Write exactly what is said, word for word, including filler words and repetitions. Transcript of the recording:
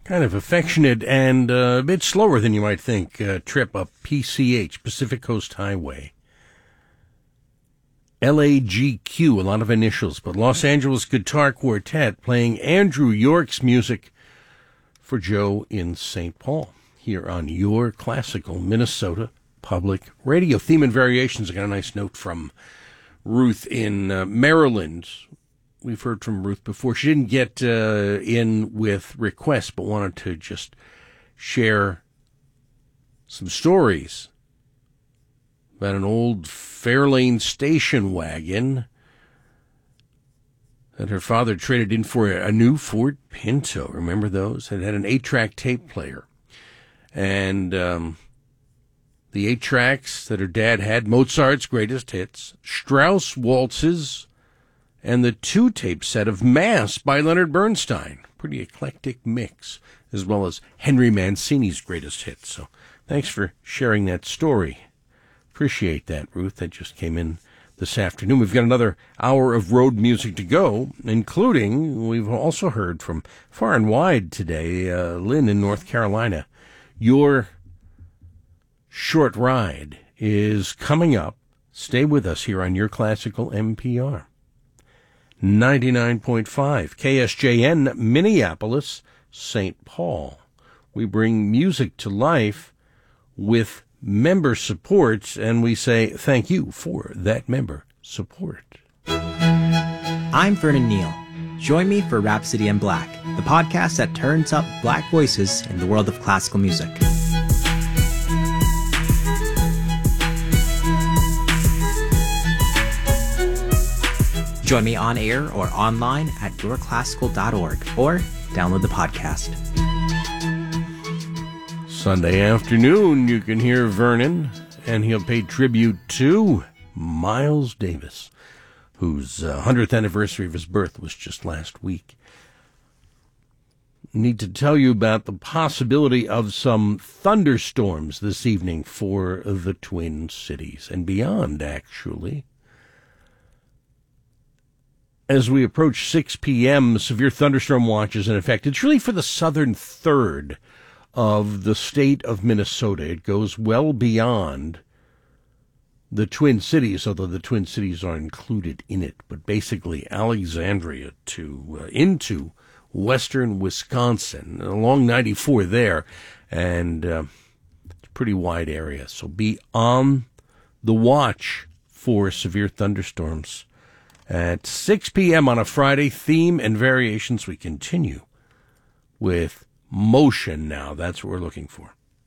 Kind of affectionate and uh, a bit slower than you might think uh, trip up P C H, Pacific Coast Highway. L A G Q, a lot of initials, but Los Angeles Guitar Quartet playing Andrew York's music for Joe in Saint Paul here on Your Classical Minnesota Public Radio. Theme and Variations. I got a nice note from Ruth in uh, Maryland. We've heard from Ruth before. She didn't get uh, in with requests, but wanted to just share some stories about an old Fairlane station wagon that her father traded in for a new Ford Pinto. Remember those? It had an eight-track tape player. And um, the eight tracks that her dad had, Mozart's Greatest Hits, Strauss Waltzes, and the two-tape set of Mass by Leonard Bernstein. Pretty eclectic mix, as well as Henry Mancini's greatest hits. So thanks for sharing that story. Appreciate that, Ruth. That just came in this afternoon. We've got another hour of road music to go, including, we've also heard from far and wide today, uh, Lynn in North Carolina. Your short ride is coming up. Stay with us here on Your Classical M P R. ninety-nine point five K S J N, Minneapolis, Saint Paul. We bring music to life with member support, and we say thank you for that member support. I'm Vernon Neal. Join me for Rhapsody in Black, the podcast that turns up black voices in the world of classical music. Join me on air or online at your classical dot org or download the podcast. Sunday afternoon, you can hear Vernon, and he'll pay tribute to Miles Davis, whose uh, hundredth anniversary of his birth was just last week. Need to tell you about the possibility of some thunderstorms this evening for the Twin Cities and beyond, actually. As we approach six p.m., severe thunderstorm watch is in effect. It's really for the southern third of the state of Minnesota. It goes well beyond the Twin Cities, although the Twin Cities are included in it, but basically Alexandria to uh, into western Wisconsin, along ninety-four there, and uh, it's a pretty wide area. So be on the watch for severe thunderstorms. At six p.m. on a Friday, Theme and Variations. We continue with Motion now. That's what we're looking for.